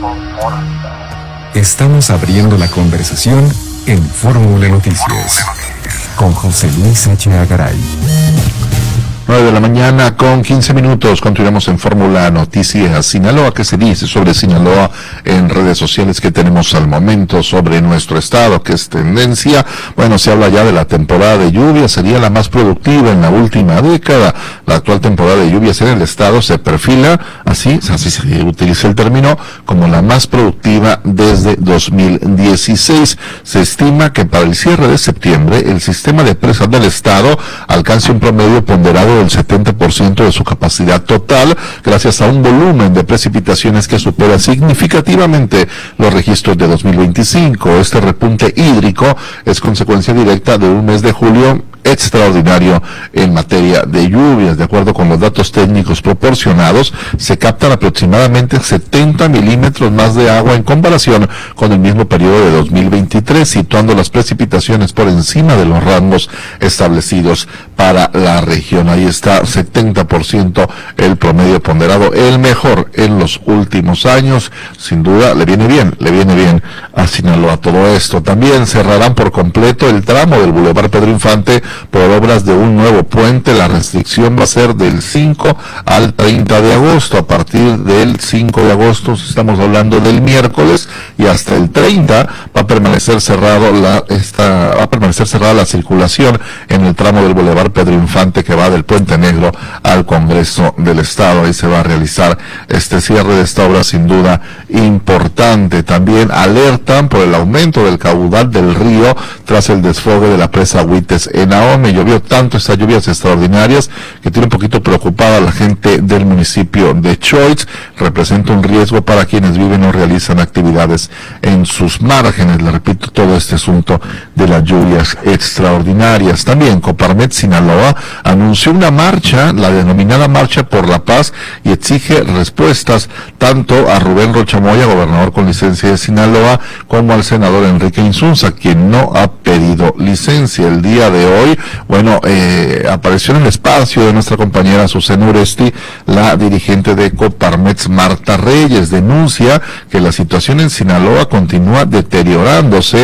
Estamos abriendo la conversación en Fórmula Noticias con José Luis H. Garay. 9 de la mañana con 15 minutos. Continuamos en Fórmula Noticias. Sinaloa, ¿qué se dice sobre Sinaloa en redes sociales que tenemos al momento sobre nuestro estado? ¿Qué es tendencia? Bueno, se habla ya de la temporada de lluvias, sería la más productiva en la última década. La actual temporada de lluvias en el estado se perfila, así se utiliza el término, como la más productiva desde 2016. Se estima que para el cierre de septiembre, el sistema de presas del estado alcance un promedio ponderado del 70% de su capacidad total, gracias a un volumen de precipitaciones que supera significativamente los registros de 2025. Este repunte hídrico es consecuencia directa de un mes de julio extraordinario en materia de lluvias. De acuerdo con los datos técnicos proporcionados, se captan aproximadamente 70 milímetros más de agua en comparación con el mismo periodo de 2023, situando las precipitaciones por encima de los rangos establecidos para la región. Ahí está, 70% el promedio ponderado, el mejor en los últimos años. Sin duda le viene bien a Sinaloa todo esto. También cerrarán por completo el tramo del Boulevard Pedro Infante por obras de un nuevo puente. La restricción va a ser del 5 al 30 de agosto. A partir del 5 de agosto, estamos hablando del miércoles, y hasta el 30 va a permanecer cerrada la circulación en el tramo del Boulevard Pedro Infante que va del Puente Negro al Congreso del Estado. Ahí se va a realizar este cierre de esta obra sin duda importante. También alertan por el aumento del caudal del río tras el desfogue de la presa Huites en Ahome. Llovió tanto estas lluvias extraordinarias que tiene un poquito preocupada a la gente del municipio de Choix. Representa un riesgo para quienes viven o realizan actividades en sus márgenes. Le repito, todo este asunto de las lluvias extraordinarias. También Coparmex Sinaloa anunció una marcha, la denominada Marcha por la Paz, y exige respuestas tanto a Rubén Rocha Moya, gobernador con licencia de Sinaloa, como al senador Enrique Insunza, quien no ha pedido licencia. El día de hoy, apareció en el espacio de nuestra compañera Susana Uresti, la dirigente de Coparmex, Marta Reyes. Denuncia que la situación en Sinaloa continúa deteriorándose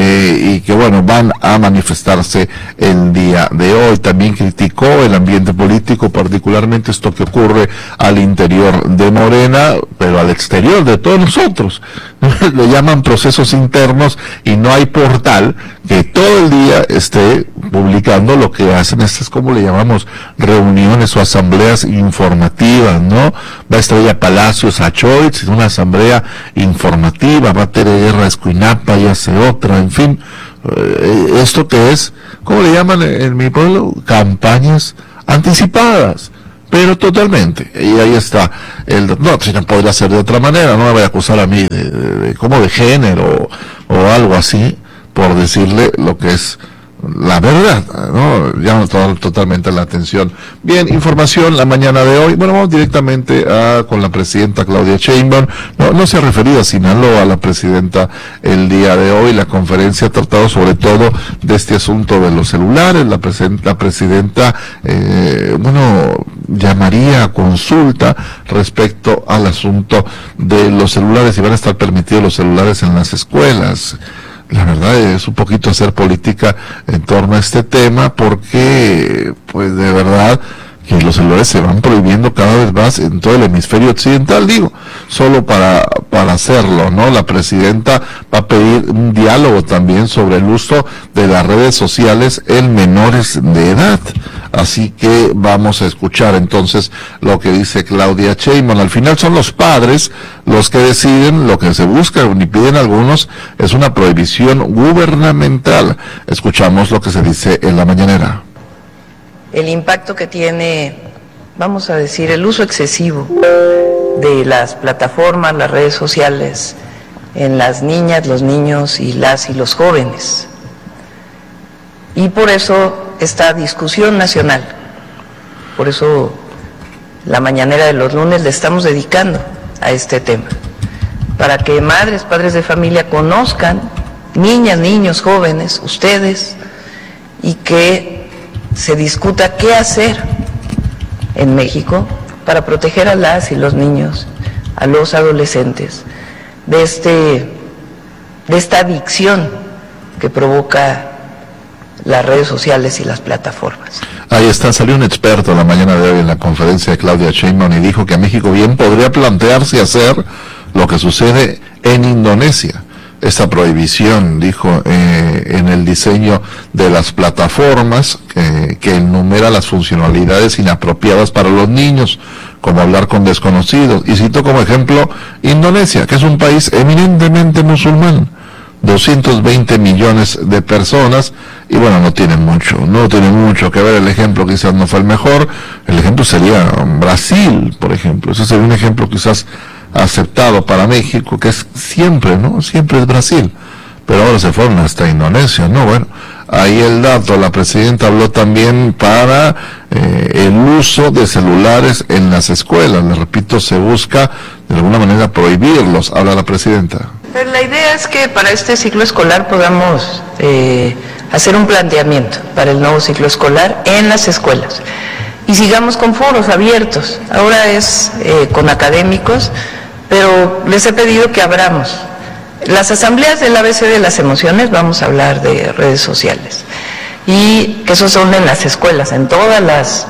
y que van a manifestarse el día de hoy. También criticó el ambiente político, particularmente esto que ocurre al interior de Morena, pero al exterior de todos nosotros. Le llaman procesos internos, y no hay portal que todo el día esté publicando lo que hacen estas, como le llamamos, reuniones o asambleas informativas, ¿no? Va Estrella Palacios a Choix, una asamblea informativa, va Tere Guerra a Escuinapa y hace otra, en fin. Esto que es, ¿cómo le llaman en mi pueblo? Campañas anticipadas. Pero totalmente, y ahí está, si no podría ser de otra manera, no me voy a acusar a mí como de género o algo así, por decirle lo que es la verdad, ¿no? Llama totalmente la atención. Bien, información la mañana de hoy. Vamos directamente con la presidenta Claudia Sheinbaum. No se ha referido a Sinaloa, la presidenta, el día de hoy. La conferencia ha tratado sobre todo de este asunto de los celulares. La presidenta, llamaría a consulta respecto al asunto de los celulares, y van a estar permitidos los celulares en las escuelas. La verdad es un poquito hacer política en torno a este tema, porque pues de verdad que los celulares se van prohibiendo cada vez más en todo el hemisferio occidental, solo para hacerlo, ¿no? La presidenta va a pedir un diálogo también sobre el uso de las redes sociales en menores de edad. Así que vamos a escuchar entonces lo que dice Claudia Sheinbaum. Al final son los padres los que deciden. Lo que se busca, ni piden algunos, es una prohibición gubernamental. Escuchamos lo que se dice en la mañanera. El impacto que tiene, vamos a decir, el uso excesivo de las plataformas, las redes sociales, en las niñas, los niños y los jóvenes. Y por eso esta discusión nacional, por eso la mañanera de los lunes le estamos dedicando a este tema, para que madres, padres de familia conozcan, niñas, niños, jóvenes, ustedes, y que se discuta qué hacer en México para proteger a las y los niños, a los adolescentes, de esta adicción que provoca las redes sociales y las plataformas. Ahí está, salió un experto la mañana de hoy en la conferencia de Claudia Sheinbaum y dijo que México bien podría plantearse hacer lo que sucede en Indonesia. Esta prohibición, dijo, en el diseño de las plataformas que enumera las funcionalidades inapropiadas para los niños, como hablar con desconocidos. Y cito como ejemplo Indonesia, que es un país eminentemente musulmán, 220 millones de personas, y bueno, no tiene mucho que ver. El ejemplo quizás no fue el mejor. El ejemplo sería Brasil, por ejemplo. Ese sería un ejemplo quizás aceptado para México, que es siempre es Brasil, pero ahora se fueron hasta Indonesia, bueno, ahí el dato. La presidenta habló también para el uso de celulares en las escuelas. Le repito, se busca de alguna manera prohibirlos, habla la presidenta. Pero la idea es que para este ciclo escolar podamos hacer un planteamiento para el nuevo ciclo escolar en las escuelas y sigamos con foros abiertos. Ahora es con académicos, pero les he pedido que abramos las asambleas del ABC de las emociones. Vamos a hablar de redes sociales y que esos son en las escuelas, en todas las,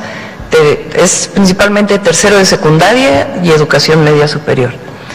es principalmente tercero de secundaria y educación media superior,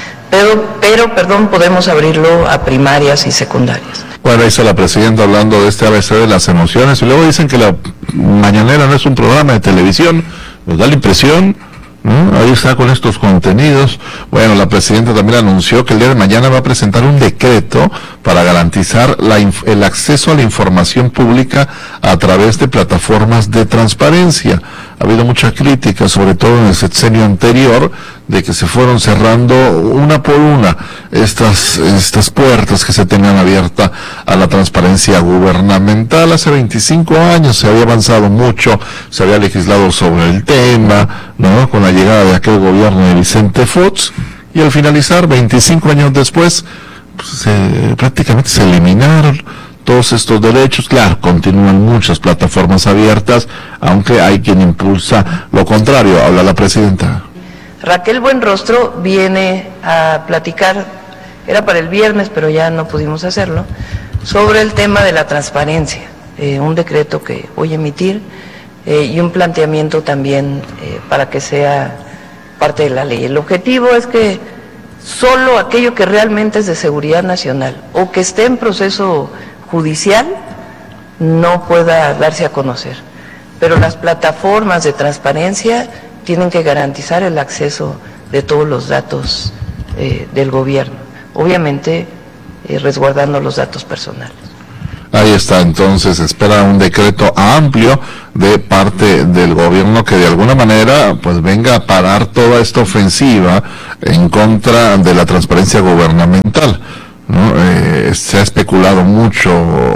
pero podemos abrirlo a primarias y secundarias. Bueno, ahí está la presidenta hablando de este ABC de las emociones, y luego dicen que la mañanera no es un programa de televisión. Nos da la impresión, ¿no? Ahí está con estos contenidos. Bueno, la presidenta también anunció que el día de mañana va a presentar un decreto para garantizar el acceso a la información pública a través de plataformas de transparencia. Ha habido mucha crítica, sobre todo en el sexenio anterior, de que se fueron cerrando una por una estas puertas que se tenían abiertas a la transparencia gubernamental. Hace 25 años se había avanzado mucho, se había legislado sobre el tema, ¿no? Con la llegada de aquel gobierno de Vicente Fox, y al finalizar, 25 años después, pues, prácticamente se eliminaron todos estos derechos. Claro, continúan muchas plataformas abiertas, aunque hay quien impulsa lo contrario, habla la presidenta. Raquel Buenrostro viene a platicar, era para el viernes, pero ya no pudimos hacerlo, sobre el tema de la transparencia, un decreto que voy a emitir y un planteamiento también para que sea parte de la ley. El objetivo es que solo aquello que realmente es de seguridad nacional o que esté en proceso judicial no pueda darse a conocer, pero las plataformas de transparencia tienen que garantizar el acceso de todos los datos del gobierno, obviamente resguardando los datos personales. Ahí está, entonces espera un decreto amplio de parte del gobierno que de alguna manera pues venga a parar toda esta ofensiva en contra de la transparencia gubernamental, ¿no? Se ha especulado mucho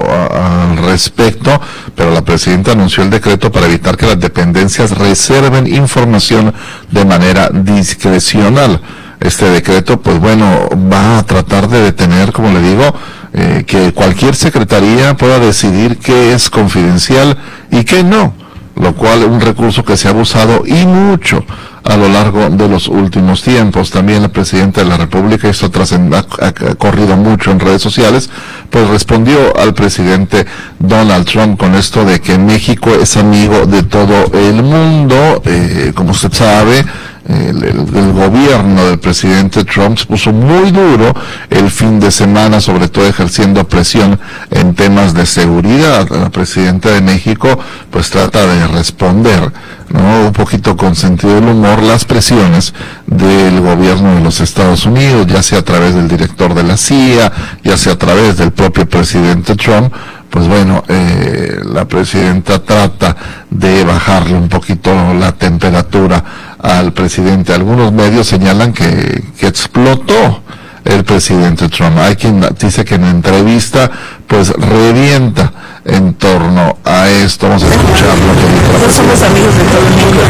al respecto, pero la presidenta anunció el decreto para evitar que las dependencias reserven información de manera discrecional. Este decreto, pues bueno, va a tratar de detener, como le digo, que cualquier secretaría pueda decidir qué es confidencial y qué no, lo cual es un recurso que se ha abusado y mucho a lo largo de los últimos tiempos. También la presidenta de la República, esto ha corrido mucho en redes sociales, pues respondió al presidente Donald Trump con esto de que México es amigo de todo el mundo. Como usted sabe, el gobierno del presidente Trump se puso muy duro el fin de semana, sobre todo ejerciendo presión en temas de seguridad. La presidenta de México pues trata de responder, ¿no? Un poquito con sentido del humor las presiones del gobierno de los Estados Unidos, ya sea a través del director de la CIA, ya sea a través del propio presidente Trump. Pues bueno, la presidenta trata de bajarle un poquito la temperatura al presidente. Algunos medios señalan que explotó el presidente Trump. Hay quien dice que en entrevista pues revienta en torno a esto. Vamos a escucharlo. Nosotros somos amigos de todo el mundo,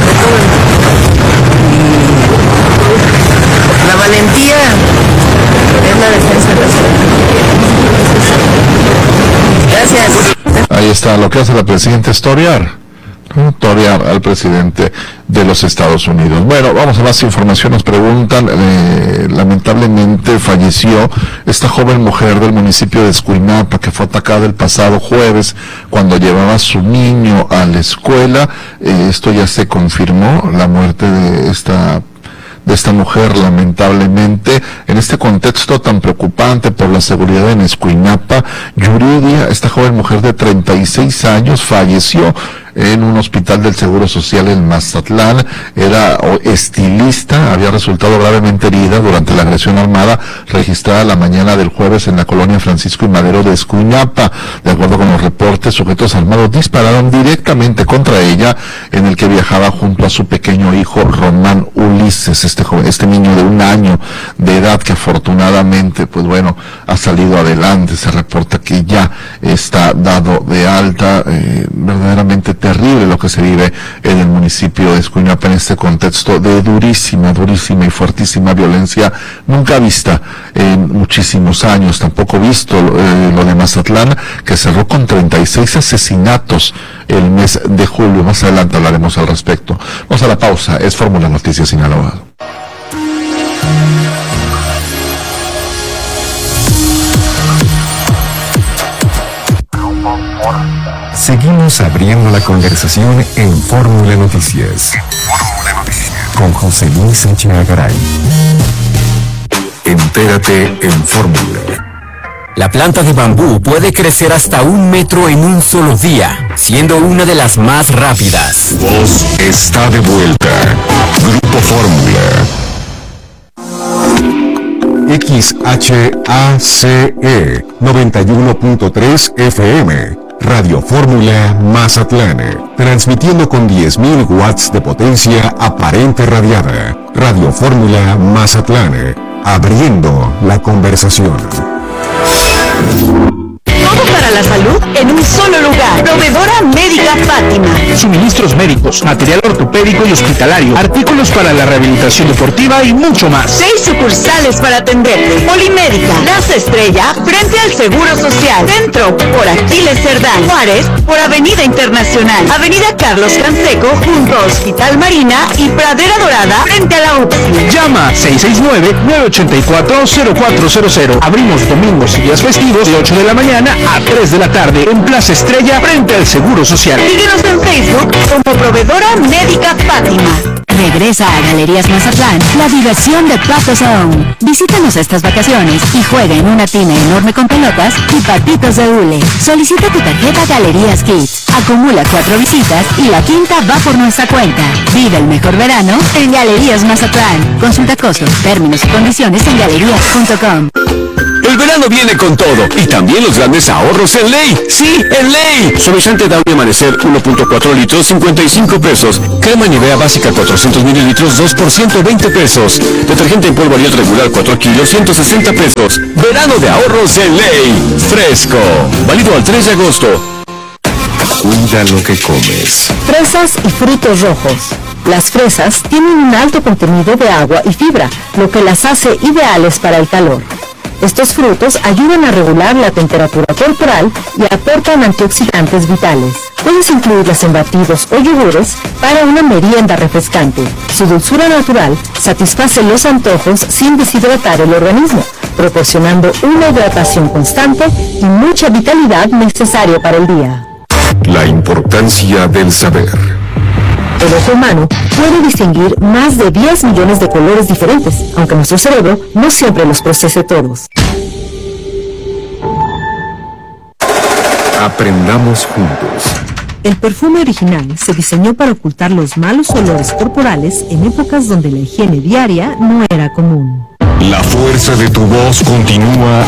y la valentía es la defensa de la ciudadanía. Gracias. Ahí está, lo que hace la presidenta es torear. todavía al presidente de los Estados Unidos. Bueno, vamos a más información. Nos preguntan, lamentablemente falleció esta joven mujer del municipio de Escuinapa que fue atacada el pasado jueves cuando llevaba a su niño a la escuela. Esto ya se confirmó, la muerte de esta mujer, lamentablemente, en este contexto tan preocupante por la seguridad en Escuinapa. Yuridia, esta joven mujer de 36 años, falleció en un hospital del Seguro Social en Mazatlán. Era estilista, había resultado gravemente herida durante la agresión armada registrada la mañana del jueves en la colonia Francisco y Madero de Escuinapa. De acuerdo con los reportes, sujetos armados dispararon directamente contra ella, en el que viajaba junto a su pequeño hijo Román Ulises, este niño de 1 año de edad, que afortunadamente, pues bueno, ha salido adelante. Se reporta que ya está dado de alta. Verdaderamente terrible lo que se vive en el municipio de Escuinapa en este contexto de durísima y fuertísima violencia nunca vista en muchísimos años. Tampoco visto lo de Mazatlán, que cerró con 36 asesinatos el mes de julio. Más adelante hablaremos al respecto. Vamos a la pausa. Es Fórmula Noticias Sinaloa. Seguimos abriendo la conversación en Fórmula Noticias. Con José Luis Echeagaray. Entérate en Fórmula. La planta de bambú puede crecer hasta 1 metro en un solo día, siendo una de las más rápidas. Voz está de vuelta. Grupo Fórmula. XHACE 91.3 FM. Radio Fórmula Mazatlán, transmitiendo con 10.000 watts de potencia aparente radiada. Radio Fórmula Mazatlán, abriendo la conversación. Todo para la salud en un solo lugar. Proveedora Médica Fátima. Suministros médicos, material ortopédico y hospitalario, artículos para la rehabilitación deportiva y mucho más. 6 sucursales para atenderte. Polimédica, Plaza Estrella, frente al Seguro Social. Centro, por Aquiles Cerdán. Juárez, por Avenida Internacional. Avenida Carlos Canseco, junto a Hospital Marina y Pradera Dorada, frente a la UPSI. Llama 669-984-0400. Abrimos domingos y días festivos de 8 de la mañana a 3 de la tarde en Plaza Estrella, frente al Seguro Social. Síguenos en Facebook como Proveedora Médica Fátima. Regresa a Galerías Mazatlán la diversión de Patos Aún. Visítanos estas vacaciones y juega en una tina enorme con pelotas y patitos de hule. Solicita tu tarjeta Galerías Kids. Acumula 4 visitas y la quinta va por nuestra cuenta. Vive el mejor verano en Galerías Mazatlán. Consulta costos, términos y condiciones en galerías.com. El verano viene con todo y también los grandes ahorros en Ley. ¡Sí, en Ley! Suavizante Downy Amanecer 1.4 litros, 55 pesos. Crema Nivea básica 400 mililitros, 2 por 120 pesos. Detergente en polvo Ariel regular 4 kilos, 160 pesos. Verano de ahorros en Ley. Fresco. Válido al 3 de agosto. Cuida lo que comes. Fresas y frutos rojos. Las fresas tienen un alto contenido de agua y fibra, lo que las hace ideales para el calor. Estos frutos ayudan a regular la temperatura corporal y aportan antioxidantes vitales. Puedes incluirlas en batidos o yogures para una merienda refrescante. Su dulzura natural satisface los antojos sin deshidratar el organismo, proporcionando una hidratación constante y mucha vitalidad necesaria para el día. La importancia del saber. El ojo humano puede distinguir más de 10 millones de colores diferentes, aunque nuestro cerebro no siempre los procese todos. Aprendamos juntos. El perfume original se diseñó para ocultar los malos olores corporales en épocas donde la higiene diaria no era común. La fuerza de tu voz continúa